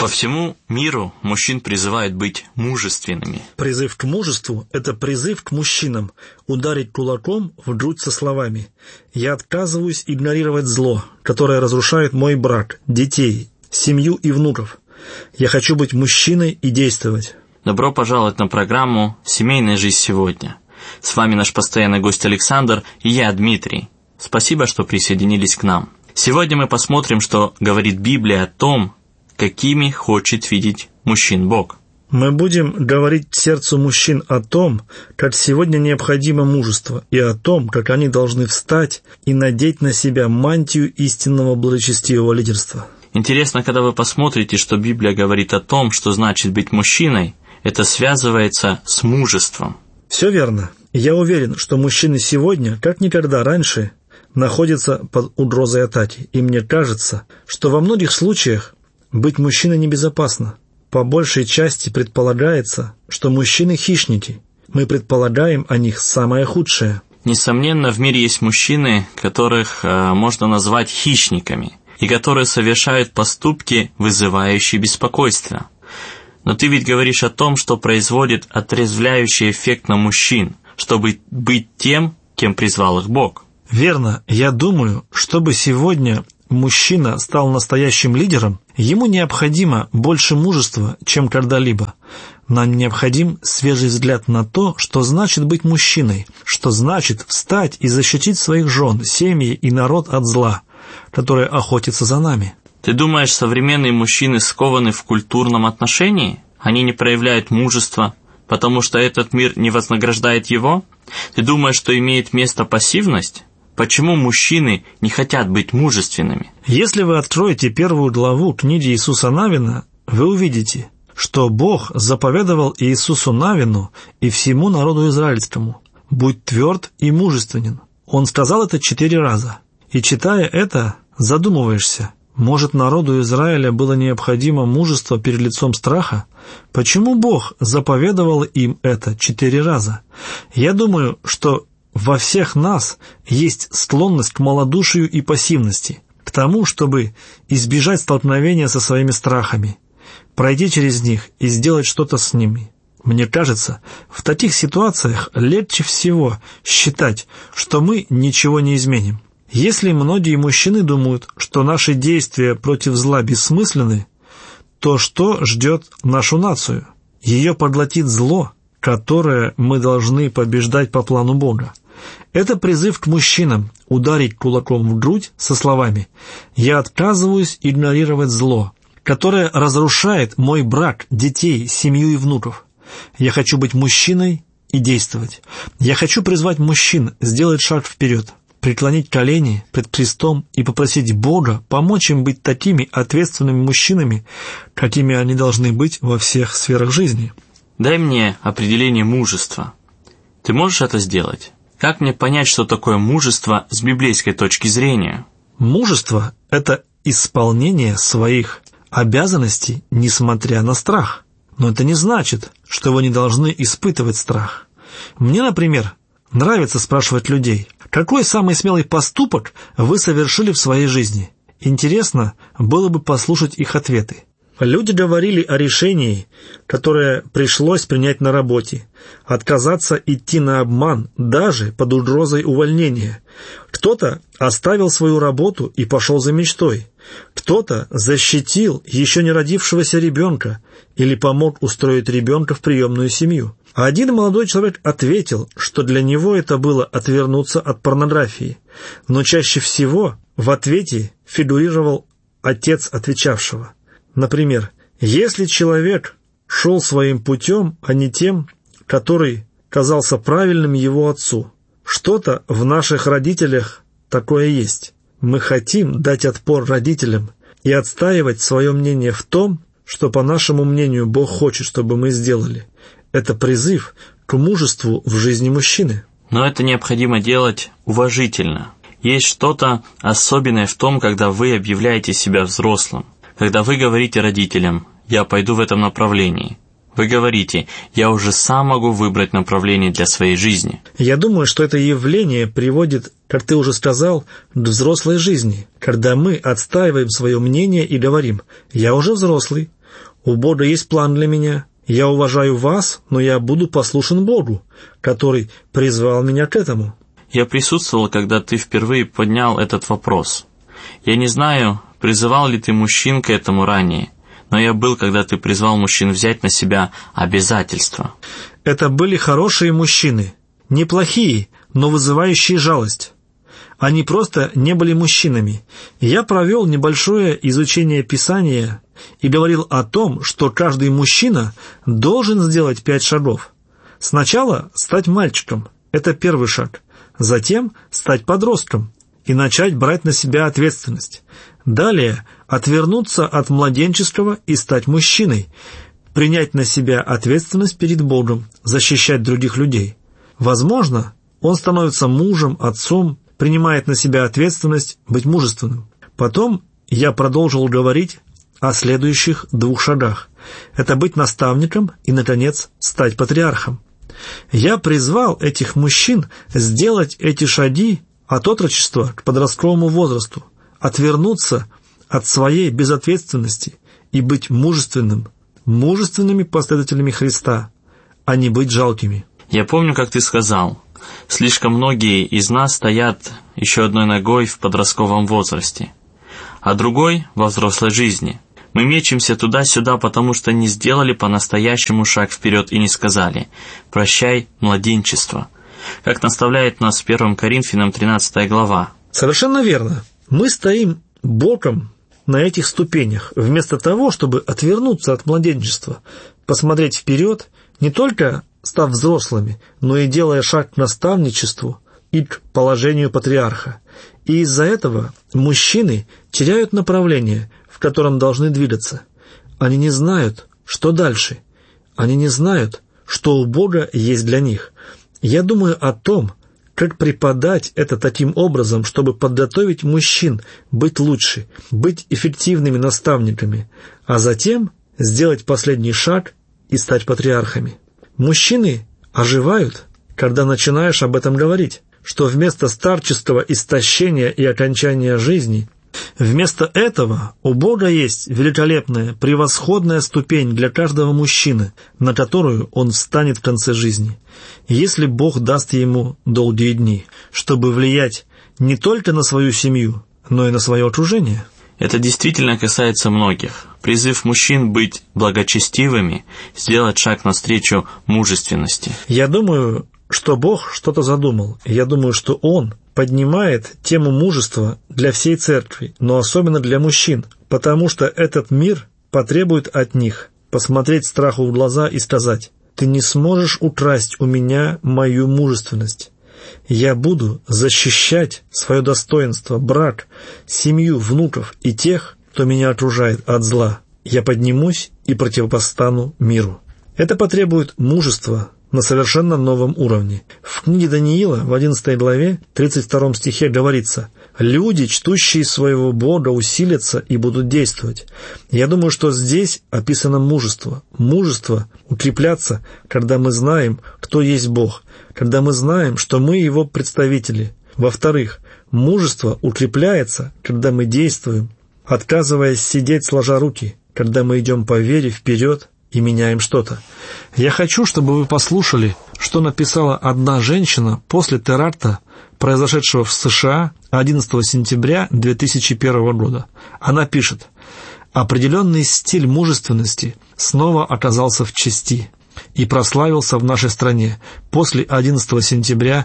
По всему миру мужчин призывают быть мужественными. Призыв к мужеству – это призыв к мужчинам ударить кулаком в грудь со словами: «Я отказываюсь игнорировать зло, которое разрушает мой брак, детей, семью и внуков. Я хочу быть мужчиной и действовать». Добро пожаловать на программу «Семейная жизнь сегодня». С вами наш постоянный гость Александр и я, Дмитрий. Спасибо, что присоединились к нам. Сегодня мы посмотрим, что говорит Библия о том, какими хочет видеть мужчин Бог. Мы будем говорить сердцу мужчин о том, как сегодня необходимо мужество, и о том, как они должны встать и надеть на себя мантию истинного благочестивого лидерства. Интересно, когда вы посмотрите, что Библия говорит о том, что значит быть мужчиной, это связывается с мужеством. Все верно. Я уверен, что мужчины сегодня, как никогда раньше, находятся под угрозой атаки. И мне кажется, что во многих случаях быть мужчиной небезопасно. По большей части предполагается, что мужчины хищники. Мы предполагаем о них самое худшее. Несомненно, в мире есть мужчины, которых можно назвать хищниками, и которые совершают поступки, вызывающие беспокойство. Но ты ведь говоришь о том, что производит отрезвляющий эффект на мужчин, чтобы быть тем, кем призвал их Бог. Верно. Я думаю, чтобы сегодня мужчина стал настоящим лидером, ему необходимо больше мужества, чем когда-либо. Нам необходим свежий взгляд на то, что значит быть мужчиной, что значит встать и защитить своих жен, семьи и народ от зла, которое охотится за нами. Ты думаешь, современные мужчины скованы в культурном отношении? Они не проявляют мужества, потому что этот мир не вознаграждает его? Ты думаешь, что имеет место пассивность? Почему мужчины не хотят быть мужественными? Если вы откроете 1 главу книги Иисуса Навина, вы увидите, что Бог заповедовал Иисусу Навину и всему народу израильскому: «Будь тверд и мужественен». Он сказал это 4 раза. И читая это, задумываешься, может, народу Израиля было необходимо мужество перед лицом страха? Почему Бог заповедовал им это 4 раза? Я думаю, что во всех нас есть склонность к малодушию и пассивности, к тому, чтобы избежать столкновения со своими страхами, пройти через них и сделать что-то с ними. Мне кажется, в таких ситуациях легче всего считать, что мы ничего не изменим. Если многие мужчины думают, что наши действия против зла бессмысленны, то что ждет нашу нацию? Ее поглотит зло, которое мы должны побеждать по плану Бога. Это призыв к мужчинам ударить кулаком в грудь со словами: «Я отказываюсь игнорировать зло, которое разрушает мой брак, детей, семью и внуков. Я хочу быть мужчиной и действовать. Я хочу призвать мужчин сделать шаг вперед, преклонить колени пред крестом и попросить Бога помочь им быть такими ответственными мужчинами, какими они должны быть во всех сферах жизни». Дай мне определение мужества. Ты можешь это сделать? Как мне понять, что такое мужество с библейской точки зрения? Мужество – это исполнение своих обязанностей, несмотря на страх. Но это не значит, что вы не должны испытывать страх. Мне, например, нравится спрашивать людей: какой самый смелый поступок вы совершили в своей жизни? Интересно было бы послушать их ответы. Люди говорили о решении, которое пришлось принять на работе, отказаться идти на обман даже под угрозой увольнения. Кто-то оставил свою работу и пошел за мечтой. Кто-то защитил еще не родившегося ребенка или помог устроить ребенка в приемную семью. А один молодой человек ответил, что для него это было отвернуться от порнографии. Но чаще всего в ответе фигурировал отец отвечавшего. Например, если человек шел своим путем, а не тем, который казался правильным его отцу. Что-то в наших родителях такое есть. Мы хотим дать отпор родителям и отстаивать свое мнение в том, что, по нашему мнению, Бог хочет, чтобы мы сделали. Это призыв к мужеству в жизни мужчины. Но это необходимо делать уважительно. Есть что-то особенное в том, когда вы объявляете себя взрослым. Когда вы говорите родителям: «Я пойду в этом направлении», вы говорите: «Я уже сам могу выбрать направление для своей жизни». Я думаю, что это явление приводит, как ты уже сказал, к взрослой жизни, когда мы отстаиваем свое мнение и говорим: «Я уже взрослый, У Бога есть план для меня. Я уважаю вас, но я буду послушен Богу, который призвал меня к этому». Я присутствовал, когда ты впервые поднял этот вопрос. Я не знаю, призывал ли ты мужчин к этому ранее, но я был, когда ты призвал мужчин взять на себя обязательства. Это были хорошие мужчины, неплохие, но вызывающие жалость. Они просто не были мужчинами. Я провел небольшое изучение Писания и говорил о том, что каждый мужчина должен сделать 5 шагов. Сначала стать мальчиком – это первый шаг. Затем стать подростком и начать брать на себя ответственность. Далее отвернуться от младенческого и стать мужчиной, принять на себя ответственность перед Богом, защищать других людей. Возможно, он становится мужем, отцом, принимает на себя ответственность быть мужественным. Потом я продолжил говорить о следующих 2 шагах. Это быть наставником и, наконец, стать патриархом. Я призвал этих мужчин сделать эти шаги от отрочества к подростковому возрасту, отвернуться от своей безответственности и быть мужественными последователями Христа, а не быть жалкими. Я помню, как ты сказал, слишком многие из нас стоят еще одной ногой в подростковом возрасте, а другой во взрослой жизни. Мы мечемся туда-сюда, потому что не сделали по-настоящему шаг вперед и не сказали «Прощай, младенчество», как наставляет нас 1 Коринфянам 13 глава. Совершенно верно. Мы стоим боком на этих ступенях, вместо того, чтобы отвернуться от младенчества, посмотреть вперед, не только став взрослыми, но и делая шаг к наставничеству и к положению патриарха. И из-за этого мужчины теряют направление, в котором должны двигаться. Они не знают, что дальше. Они не знают, что у Бога есть для них. Я думаю о том, как преподать это таким образом, чтобы подготовить мужчин быть лучше, быть эффективными наставниками, а затем сделать последний шаг и стать патриархами. Мужчины оживают, когда начинаешь об этом говорить, что вместо старческого истощения и окончания жизни, вместо этого у Бога есть великолепная, превосходная ступень для каждого мужчины, на которую он встанет в конце жизни, если Бог даст ему долгие дни, чтобы влиять не только на свою семью, но и на свое окружение. Это действительно касается многих. Призыв мужчин быть благочестивыми, сделать шаг навстречу мужественности. Я думаю, что Бог что-то задумал. Я думаю, что Он поднимает тему мужества для всей церкви, но особенно для мужчин, потому что этот мир потребует от них посмотреть страху в глаза и сказать: «Ты не сможешь украсть у меня мою мужественность. Я буду защищать свое достоинство, брак, семью, внуков и тех, кто меня окружает от зла. Я поднимусь и противопостану миру». Это потребует мужества на совершенно новом уровне. В книге Даниила в 11 главе 32 стихе говорится: «Люди, чтущие своего Бога, усилятся и будут действовать». Я думаю, что здесь описано мужество. Мужество укрепляться, когда мы знаем, кто есть Бог, когда мы знаем, что мы Его представители. Во-вторых, мужество укрепляется, когда мы действуем, отказываясь сидеть сложа руки, когда мы идем по вере вперед и меняем что-то. Я хочу, чтобы вы послушали, что написала одна женщина после теракта, произошедшего в США 11 сентября 2001 года. Она пишет: «Определенный стиль мужественности снова оказался в чести и прославился в нашей стране после 11 сентября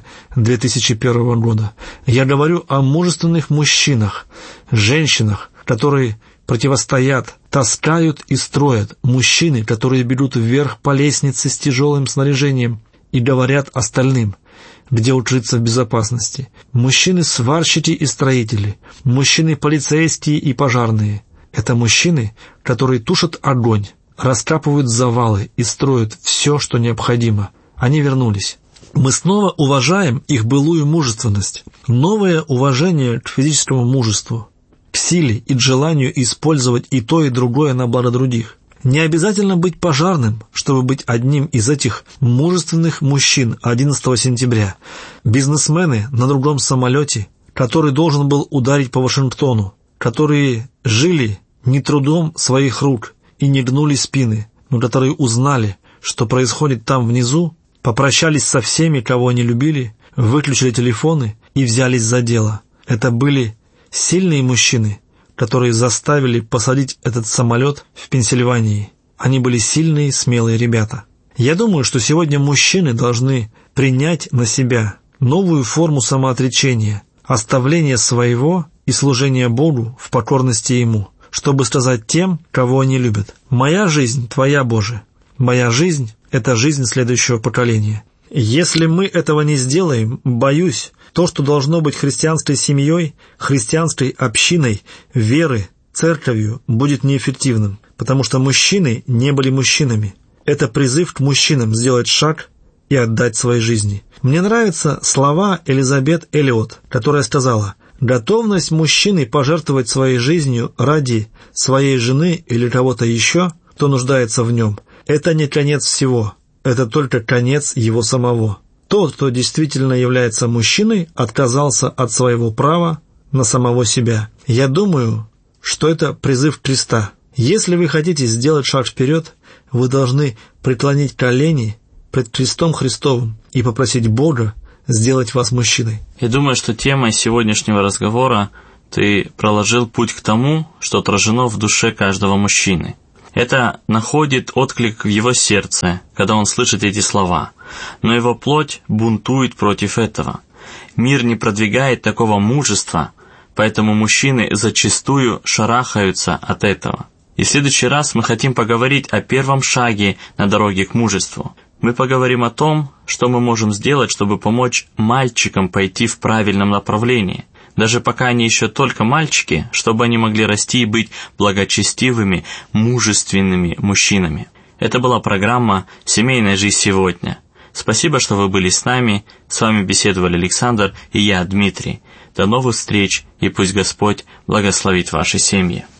2001 года. Я говорю о мужественных мужчинах, женщинах, которые противостоят, таскают и строят, мужчины, которые бегут вверх по лестнице с тяжелым снаряжением и говорят остальным, где укрыться в безопасности. Мужчины-сварщики и строители, мужчины-полицейские и пожарные. Это мужчины, которые тушат огонь, раскапывают завалы и строят все, что необходимо. Они вернулись. Мы снова уважаем их былую мужественность. Новое уважение к физическому мужеству, к силе и к желанию использовать и то, и другое на благо других. Не обязательно быть пожарным, чтобы быть одним из этих мужественных мужчин 11 сентября. Бизнесмены на другом самолете, который должен был ударить по Вашингтону, которые жили не трудом своих рук и не гнули спины, но которые узнали, что происходит там внизу, попрощались со всеми, кого они любили, выключили телефоны и взялись за дело. Это были сильные мужчины, которые заставили посадить этот самолет в Пенсильвании. Они были сильные, смелые ребята. Я думаю, что сегодня мужчины должны принять на себя новую форму самоотречения, оставления своего и служения Богу в покорности Ему, чтобы сказать тем, кого они любят: «Моя жизнь, Твоя, Боже. Моя жизнь — это жизнь следующего поколения». Если мы этого не сделаем, боюсь, то, что должно быть христианской семьей, христианской общиной, веры, церковью, будет неэффективным, потому что мужчины не были мужчинами. Это призыв к мужчинам сделать шаг и отдать свои жизни. Мне нравятся слова Элизабет Эллиот, которая сказала: «Готовность мужчины пожертвовать своей жизнью ради своей жены или кого-то еще, кто нуждается в нем, это не конец всего, это только конец его самого». Тот, кто действительно является мужчиной, отказался от своего права на самого себя. Я думаю, что это призыв Христа. Если вы хотите сделать шаг вперед, вы должны преклонить колени пред крестом Христовым и попросить Бога сделать вас мужчиной. Я думаю, что темой сегодняшнего разговора ты проложил путь к тому, что отражено в душе каждого мужчины. Это находит отклик в его сердце, когда он слышит эти слова, но его плоть бунтует против этого. Мир не продвигает такого мужества, поэтому мужчины зачастую шарахаются от этого. И в следующий раз мы хотим поговорить о первом шаге на дороге к мужеству. Мы поговорим о том, что мы можем сделать, чтобы помочь мальчикам пойти в правильном направлении, даже пока они еще только мальчики, чтобы они могли расти и быть благочестивыми, мужественными мужчинами. Это была программа «Семейная жизнь сегодня». Спасибо, что вы были с нами. С вами беседовали Александр и я, Дмитрий. До новых встреч, и пусть Господь благословит ваши семьи.